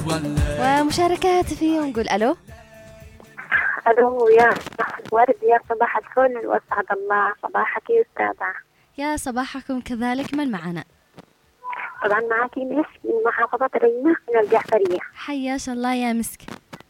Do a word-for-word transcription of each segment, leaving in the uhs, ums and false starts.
ومشاركات فيه ونقول ألو. ألو يا ورد، يا صباح الفل وأسعد الله صباحك يا أستاذة. يا صباحكم كذلك، من معنا؟ طبعا معك مسك من محافظة ريمة من الجعفرية. حياش الله يا مسك.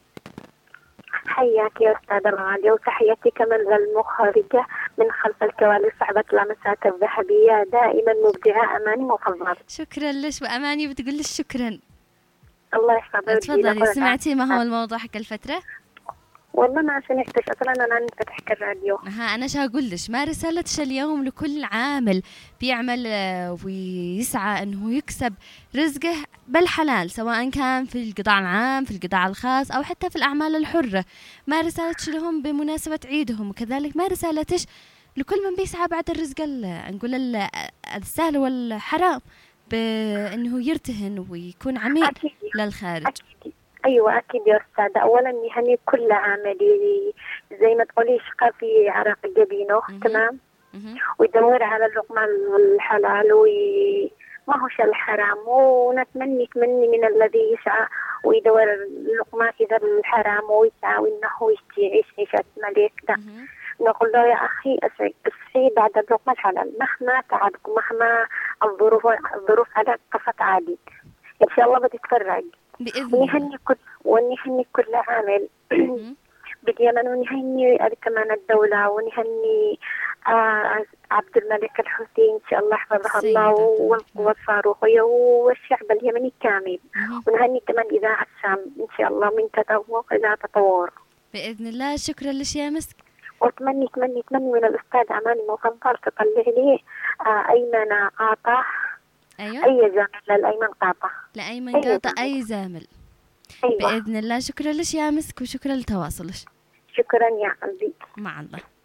حياك يا أستاذة الغالية، وتحياتي كمان للمخرجة من خلف الكواليس صاحبة اللمسات الذهبية، دائما مبدعة أماني مفضلة. شكرا لش، وأماني بتقول لك شكرا. الله يحفظك. تفضلي، سمعتي ما هو الموضوع حق الفترة؟ والله ما سمعتش اصلا، انا نفتح الراديو. ها انا شو اقول لك، ما رسالتش اليوم لكل عامل بيعمل ويسعى انه يكسب رزقه بالحلال، سواء كان في القطاع العام في القطاع الخاص او حتى في الاعمال الحرة. ما رسالتش لهم بمناسبة عيدهم، وكذلك ما رسالتش لكل من بيسعى بعد الرزق نقول السهل والحرام بانه يرتهن ويكون عميل أكيد. للخارج. أكيد. أيوة أكيد يا أستاذة. أولا يهني كل عامل زي ما تقولي يشقى في عرق جبينه، تمام، ويدور على اللقمة الحلال وي ما هوش الحرام، ونتمنى تمني من الذي يسعى ويدور اللقمة إذا الحرام ويسعى وإنه يعيش عيشة ملك ده. نقول له يا أخي اسعي بعد اللقمة الحلال، مهما تعبك مهما الظروف الظروف على قفت عادي إن شاء الله بتتفرج. ونهني كل ونهني كل عامل باليمن، ونهني كمان الدولة، ونهني آه عبد الملك الحوثي إن شاء الله يحفظها الله والقوة الصاروخية والشعب اليمني كامل. ونهني كمان إذاعة الشام إن شاء الله من تطور إلى تطور بإذن الله. شكرا لك يا مسك. وأتمنى تمني تمني من الأستاذ أماني مفضل تطلع لي آه أيمن قاطع. أيوة. أي زامل للأيمن قاطع. لأيمن قاطع أي زامل. أيوة. بإذن الله. شكرا لك يا مسك وشكرا لتواصلك. شكرا يا قلبي. مع الله.